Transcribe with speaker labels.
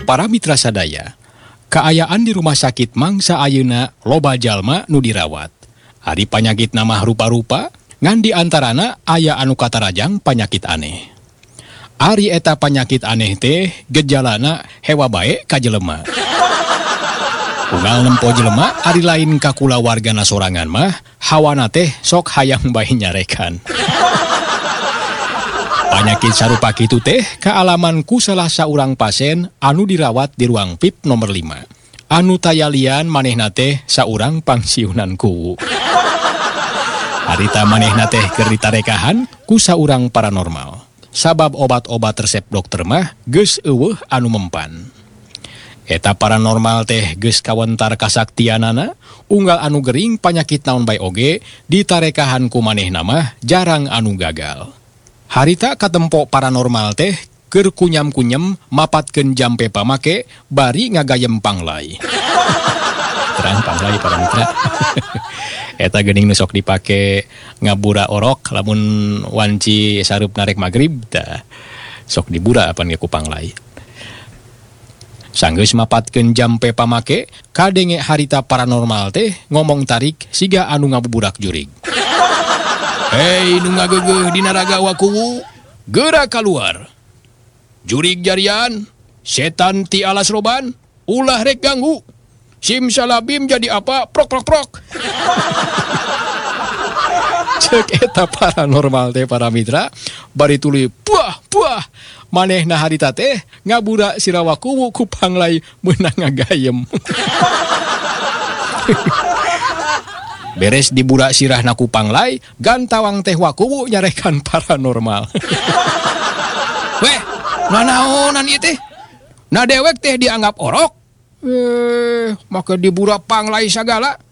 Speaker 1: Para mitra sadaya, kaayaan di rumah sakit mangsa ayeuna loba jalma nu dirawat. Ari panyakit nama rupa-rupa, ngan di antarana aya anu katarajang panyakit aneh. Ari eta panyakit aneh teh gejalana hewa bae ka jelema. Unggal nempo jelema ari lain kakula wargana sorangan mah hawana teh sok hayang bae nyarekan. Panyakit sarupa kitu teh kaalaman ku salah saurang pasien anu dirawat di ruang PIP nomor 5. Anu tayalian manehna teh saurang pangsiunan kuwu. Harita manehna teh keur ditarekahan ku saurang paranormal. Sabab obat-obat resep dokter mah geus eueuh anu mempan. Eta paranormal teh geus kawentar kasaktianana, unggal anu gering panyakit naon bae oge ditarekahan ku manehna mah jarang anu gagal. Harita katempo paranormal teh keur kunyam-kunyem mapatkeun jampe pamake bari ngagayem panglay. Terang panglay para mitra. Eta geuning nu sok dipake ngabura orok lamun wanci sarup narek magrib tah sok dibura apan ku panglay. Sanggeus mapatkeun jampe pamake kadenge harita paranormal teh ngomong tarik siga anu ngabuburak jurig. Hei nu ngageugeuh dina raga wakuwu, geura kaluar. Jurig jarian, setan ti alas roban, ulah rek ganggu. Simsalabim jadi apa? Prok prok prok. Cek eta paranormal teh para mitra, bari tuluy puah puah. Manehna harita teh ngabura sirawakuwu ku panglay meunang ngagayem. Beres dibura sirahna ku panglay, gantawang teh wakuwu nyarekan paranormal. Weh, nanaonan ieu teh? Na dewek teh dianggap orok? Maka dibura panglay sagala.